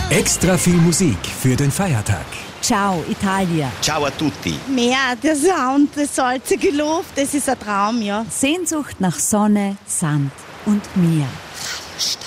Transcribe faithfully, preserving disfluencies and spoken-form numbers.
Extra viel Musik für den Feiertag. Ciao Italia. Ciao a tutti. Meer, der Sound, die salzige Luft, das ist ein Traum, ja. Sehnsucht nach Sonne, Sand und Meer.